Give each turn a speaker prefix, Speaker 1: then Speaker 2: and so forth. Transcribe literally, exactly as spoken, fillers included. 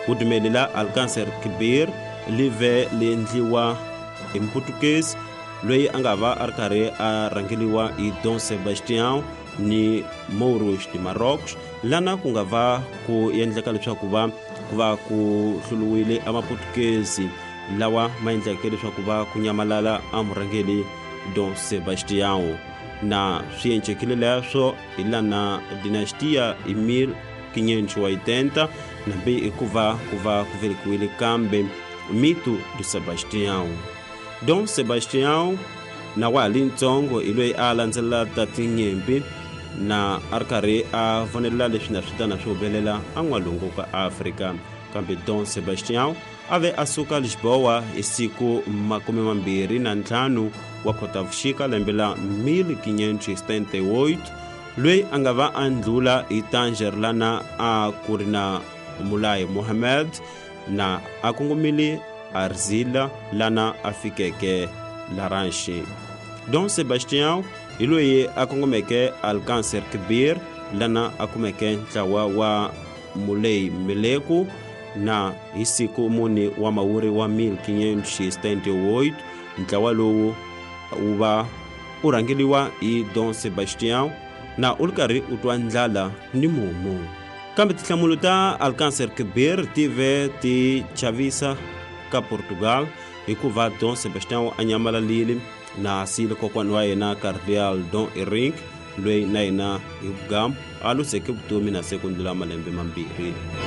Speaker 1: ku dumelela Alcâncer Quibir live li endliwa hi Mputukezi loyi a nga va a ri karhi a rhangeliwa hi Dom Sebastião ni Mouros de Marrocos, lana ku nga va ku endleka leswaku va ku va ku hluluwile amaPutukezi lawa ma endleke leswaku va ku nyamalala amurhangeli Dom Sebastião, na swi encekile leswo hi lana dinastia hi mil quinhentos e oitenta nambe i ku va ku va ku velekiwile kambe mito de Sebastião. Dom Sebastião na wa lintsongo hi loyi a landzelaka tinyimpi na a ri karhi a vonelela leswi na switana swo humelela an'walungu ka Afrika, kambe Dom Sebastião a ve a suka Lisboa hi siku makume mambirhi na ntlhanu wa Khotavuxika lembe la mil quinhentos e setenta e oito, loyi a nga va a ndlula hi Tanger lana a ku ri na Mulai Mohammed na a kongomile Arzila lana a fikeke Laranchi. Dom Sebastião hi loyi a kongomeke Alcâncer Quibir lana a kumeke ntlawa wa Mulei Meleku na hi siku muni wa Mawuri wa mil quinhentos e setenta e oito ntlawa lowu wu va u rhangeliwa hi Dom Sebastião na u ri karhi u twa ndlala ni mumu. Kambe tinhlamulo ta Alcâncer Quibir ti ve ti chavisa ka Portugal hikuva Dom Sebastião a nyamalalile na sile kokwani wa yena Cardeal Dom Henrique loyi na yena hi vugam a luseke vutomi na sekundula malembe mambirhi.